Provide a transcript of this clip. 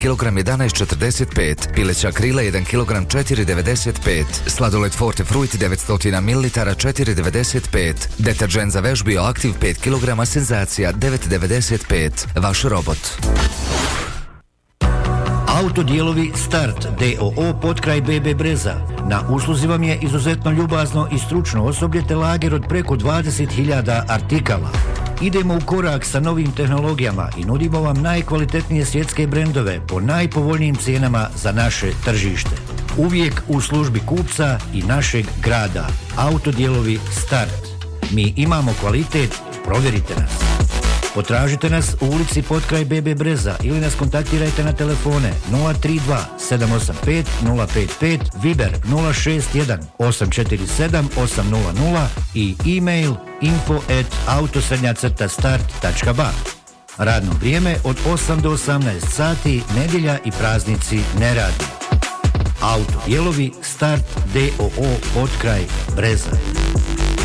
kg 11,45, pileća krila 1 kg 4,95, sladoled Forte Fruit 900 ml 4,95, deterđent za veš Bioaktiv 5 kg senzacija 9,95, vaš robot. Autodijelovi Start d.o.o. potkraj BB Breza. Na usluzi vam je izuzetno ljubazno i stručno osoblje te lager od preko 20.000 artikala. Idemo u korak sa novim tehnologijama i nudimo vam najkvalitetnije svjetske brendove po najpovoljnijim cijenama za naše tržište. Uvijek u službi kupca i našeg grada. Autodijelovi Start. Mi imamo kvalitet, provjerite nas. Potražite nas u ulici potkraj BB Breza ili nas kontaktirajte na telefone 032 785 055, Viber 061 847 800 i e-mail info@autosrednja-start.ba. Radno vrijeme od 8 do 18 sati, nedjelja i praznici ne radi. Autodijelovi Start d.o.o. potkraj Breza.